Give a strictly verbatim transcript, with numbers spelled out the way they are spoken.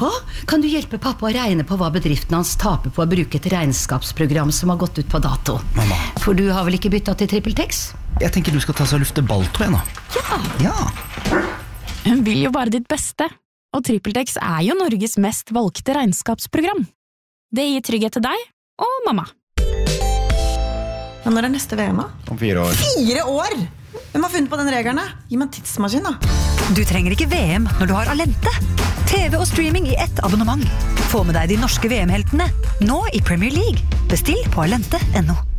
på? Kan du hjelpe pappa å regne på hva bedriften hans taper på å bruke et regnskapsprogram som har gått ut på dato? Mamma. For du har vel ikke byttet til TrippelTex? Jeg tenker du skal ta seg og lufte balltå igjen da. Ja. Ja. Hun vil jo bare ditt beste, og TrippelTex er jo Norges mest valgte regnskapsprogram. Det gir trygghet til deg og mamma. Men når er neste V M da? Om fire år. Fire år? Hvem har funnet på den regelen da? Gi meg en tidsmaskin da. Du trenger ikke V M når du har Alente. T V og streaming i ett abonnement. Få med deg de norske V M-heltene, nå i Premier League. Bestill på alente punktum no.